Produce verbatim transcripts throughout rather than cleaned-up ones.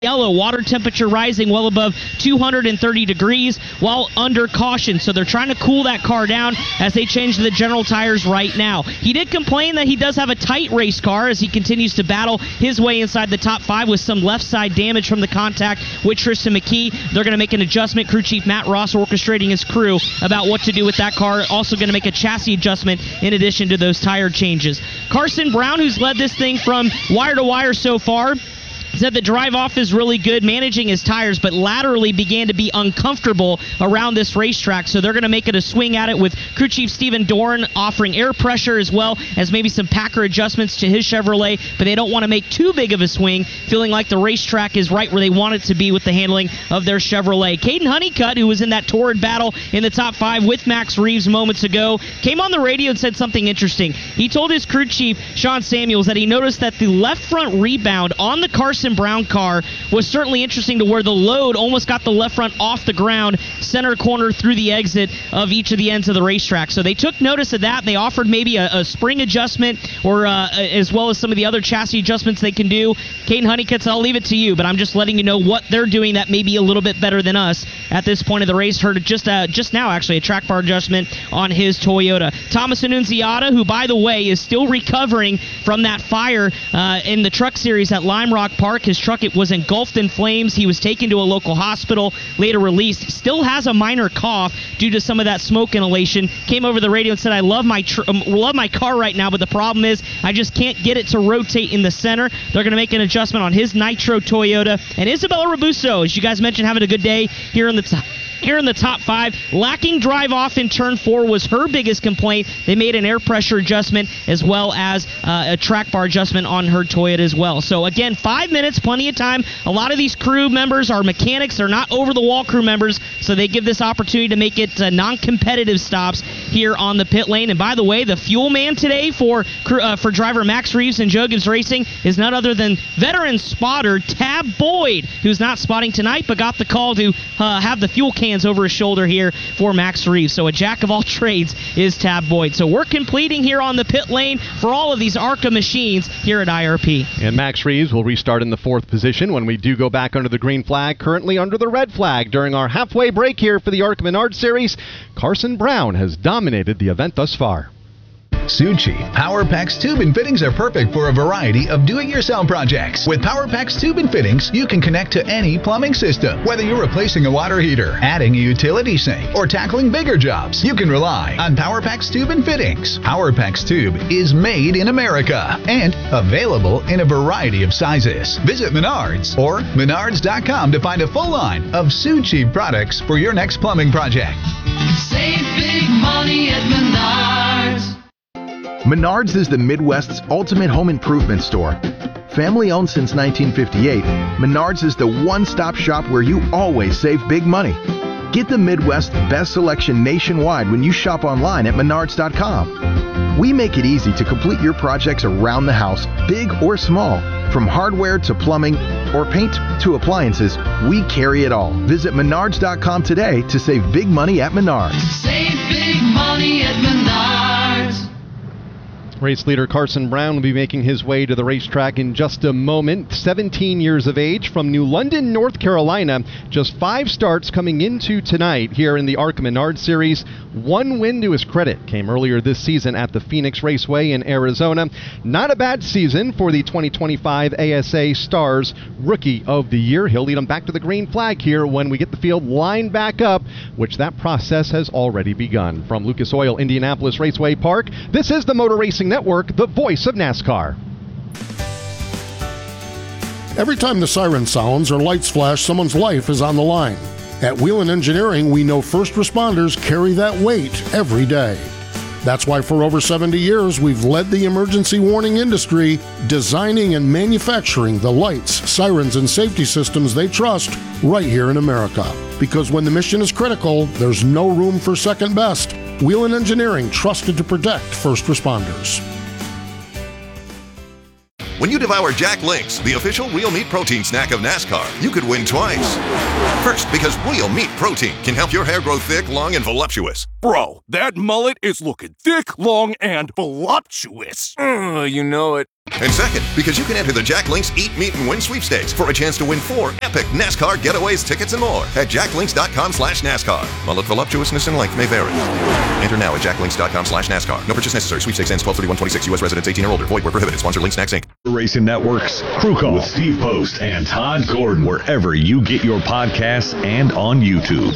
Yellow, water temperature rising well above two hundred thirty degrees while under caution. So they're trying to cool that car down as they change the General tires right now. He did complain that he does have a tight race car as he continues to battle his way inside the top five with some left side damage from the contact with Tristan McKee. They're going to make an adjustment. Crew chief Matt Ross orchestrating his crew about what to do with that car. Also going to make a chassis adjustment in addition to those tire changes. Carson Brown, who's led this thing from wire to wire so far, said the drive off is really good, managing his tires, but laterally began to be uncomfortable around this racetrack. So they're going to make it a swing at it with crew chief Stephen Doran offering air pressure as well as maybe some Packer adjustments to his Chevrolet, but they don't want to make too big of a swing, feeling like the racetrack is right where they want it to be with the handling of their Chevrolet. Caden Honeycutt, who was in that torrid battle in the top five with Max Reeves moments ago, came on the radio and said something interesting. He told his crew chief, Sean Samuels, that he noticed that the left front rebound on the Carson Brown car was certainly interesting to where the load almost got the left front off the ground, center corner through the exit of each of the ends of the racetrack. So they took notice of that. They offered maybe a, a spring adjustment or uh, as well as some of the other chassis adjustments they can do. Caden Honeycutt, I'll leave it to you, but I'm just letting you know what they're doing that may be a little bit better than us at this point of the race. Heard just uh, just now, actually, a track bar adjustment on his Toyota. Thomas Annunziata, who, by the way, is still recovering from that fire uh, in the Truck Series at Lime Rock Park. His truck it was engulfed in flames. He was taken to a local hospital, later released. Still has a minor cough due to some of that smoke inhalation. Came over the radio and said, I love my tr- um, love my car right now, but the problem is I just can't get it to rotate in the center. They're going to make an adjustment on his Nitro Toyota. And Isabella Robusto, as you guys mentioned, having a good day here in the top. Here in the top five, lacking drive off in turn four was her biggest complaint. They made an air pressure adjustment as well as uh, a track bar adjustment on her Toyota as well. So again, five minutes, plenty of time. A lot of these crew members are mechanics. They're not over-the-wall crew members, so they give this opportunity to make it uh, non-competitive stops here on the pit lane. And by the way, the fuel man today for uh, for driver Max Reeves and Joe Gibbs Racing is none other than veteran spotter Tab Boyd, who's not spotting tonight but got the call to uh, have the fuel can over his shoulder here for Max Reeves. So a jack of all trades is Tab Boyd. So we're completing here on the pit lane for all of these ARCA machines here at I R P. And Max Reeves will restart in the fourth position when we do go back under the green flag, currently under the red flag. During our halfway break here for the ARCA Menard Series, Carson Brown has dominated the event thus far. Suchi PowerPax tube and fittings are perfect for a variety of do-it-yourself projects. With PowerPax tube and fittings, you can connect to any plumbing system. Whether you're replacing a water heater, adding a utility sink, or tackling bigger jobs, you can rely on PowerPax tube and fittings. PowerPax tube is made in America and available in a variety of sizes. Visit Menards or Menards dot com to find a full line of Suchi products for your next plumbing project. Save big money at Menards. Menards is the Midwest's ultimate home improvement store. Family owned since nineteen fifty-eight, Menards is the one-stop shop where you always save big money. Get the Midwest's best selection nationwide when you shop online at Menards dot com. We make it easy to complete your projects around the house, big or small. From hardware to plumbing or paint to appliances, we carry it all. Visit Menards dot com today to save big money at Menards. Save big money at Menards. Race leader Carson Brown will be making his way to the racetrack in just a moment. seventeen years of age from New London, North Carolina. Just five starts coming into tonight here in the ARCA Menard Series. One win to his credit came earlier this season at the Phoenix Raceway in Arizona. Not a bad season for the twenty twenty-five A S A Stars Rookie of the Year. He'll lead them back to the green flag here when we get the field lined back up, which that process has already begun. From Lucas Oil Indianapolis Raceway Park, this is the Motor Racing Network, the voice of NASCAR. Every time the siren sounds or lights flash, someone's life is on the line. At Whelen Engineering, we know first responders carry that weight every day. That's why for over seventy years, we've led the emergency warning industry, designing and manufacturing the lights, sirens, and safety systems they trust right here in America. Because when the mission is critical, there's no room for second best. Whelen Engineering, trusted to protect first responders. When you devour Jack Links, the official real meat protein snack of NASCAR, you could win twice. First, because real meat protein can help your hair grow thick, long, and voluptuous. Bro, that mullet is looking thick, long, and voluptuous. Uh, you know it. And second, because you can enter the Jack Links Eat, Meet, and Win sweepstakes for a chance to win four epic NASCAR getaways, tickets, and more at jacklinks.com slash NASCAR. While the voluptuousness and length may vary. Enter now at jacklinks.com slash NASCAR. No purchase necessary. Sweepstakes ends twelve thirty-one twenty-six. U S residents eighteen or older. Void where prohibited. Sponsor Links Snacks, Incorporated. Racing Network's Crew Call with Steve Post and Todd Gordon, wherever you get your podcasts and on YouTube.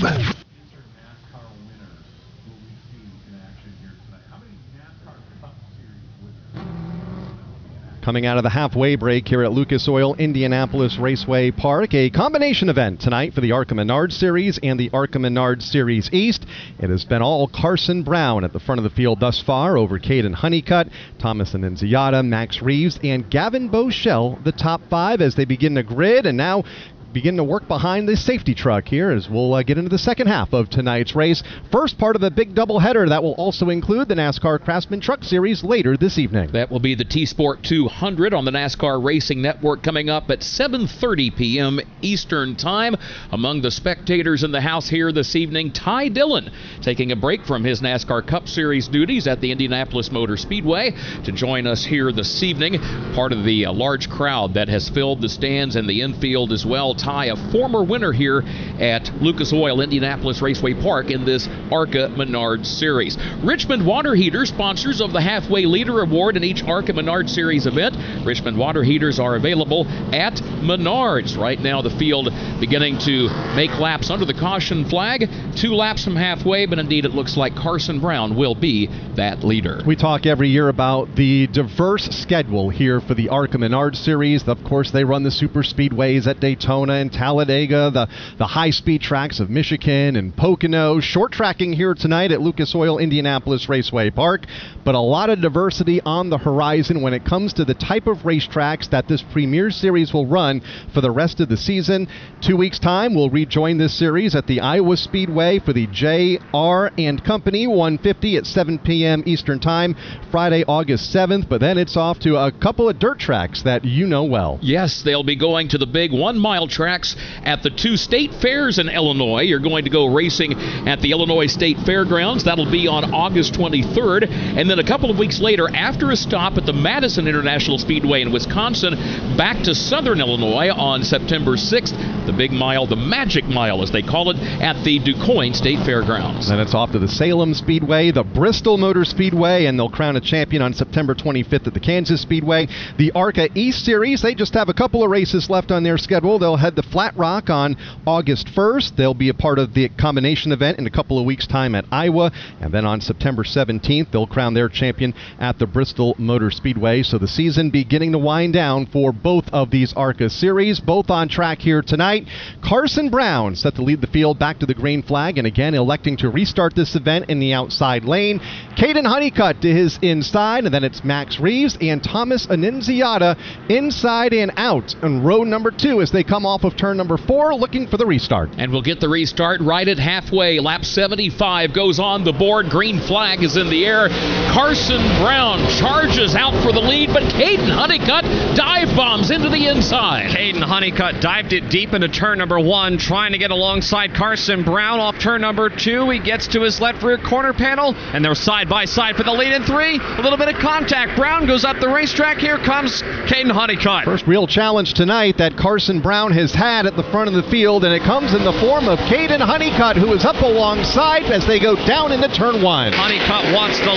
Coming out of the halfway break here at Lucas Oil Indianapolis Raceway Park, a combination event tonight for the ARCA Menards Series and the ARCA Menards Series East. It has been all Carson Brown at the front of the field thus far over Caden Honeycutt, Thomas Annunziata, Max Reeves, and Gavin Boschel, the top five as they begin to grid, and now begin to work behind the safety truck here as we'll uh, get into the second half of tonight's race. First part of a big doubleheader that will also include the NASCAR Craftsman Truck Series later this evening. That will be the T-Sport two hundred on the NASCAR Racing Network coming up at seven thirty p.m. Eastern Time. Among the spectators in the house here this evening, Ty Dillon taking a break from his NASCAR Cup Series duties at the Indianapolis Motor Speedway to join us here this evening. Part of the uh, large crowd that has filled the stands and the infield as well. Ty, a former winner here at Lucas Oil Indianapolis Raceway Park in this ARCA Menards Series. Richmond Water Heaters, sponsors of the Halfway Leader Award in each ARCA Menards Series event. Richmond Water Heaters are available at Menards. Right now the field beginning to make laps under the caution flag. Two laps from halfway, but indeed it looks like Carson Brown will be that leader. We talk every year about the diverse schedule here for the ARCA Menards Series. Of course, they run the super speedways at Daytona and Talladega, the, the high-speed tracks of Michigan and Pocono, short tracking here tonight at Lucas Oil Indianapolis Raceway Park, but a lot of diversity on the horizon when it comes to the type of racetracks that this Premier Series will run for the rest of the season. Two weeks' time, we'll rejoin this series at the Iowa Speedway for the J R and Company one fifty at seven p.m. Eastern Time, Friday, August seventh, but then it's off to a couple of dirt tracks that you know well. Yes, they'll be going to the big one-mile tracks at the two state fairs in Illinois. You're going to go racing at the Illinois State Fairgrounds. That'll be on August twenty-third. And then a couple of weeks later, after a stop at the Madison International Speedway in Wisconsin, back to Southern Illinois on September sixth. The big mile, the Magic Mile as they call it, at the DuQuoin State Fairgrounds. Then it's off to the Salem Speedway, the Bristol Motor Speedway, and they'll crown a champion on September twenty-fifth at the Kansas Speedway. The ARCA East Series, they just have a couple of races left on their schedule. They'll head to Flat Rock on August first. They'll be a part of the combination event in a couple of weeks' time at Iowa. And then on September seventeenth, they'll crown their champion at the Bristol Motor Speedway. So the season beginning to wind down for both of these ARCA series, both on track here tonight. Carson Brown set to lead the field back to the green flag, and again electing to restart this event in the outside lane. Caden Honeycutt to his inside, and then it's Max Reeves and Thomas Annunziata inside and out on row number two as they come off of turn number four, looking for the restart. And we'll get the restart right at halfway. Lap seventy-five goes on the board. Green flag is in the air. Carson Brown charges out for the lead, but Caden Honeycutt dive bombs into the inside. Caden Honeycutt dived it deep into turn number one, trying to get alongside Carson Brown off turn number two. He gets to his left rear corner panel, and they're side by side for the lead in three. A little bit of contact. Brown goes up the racetrack. Here comes Caden Honeycutt. First real challenge tonight that Carson Brown has had at the front of the field, and it comes in the form of Caden Honeycutt, who is up alongside as they go down into turn one. Honeycutt wants the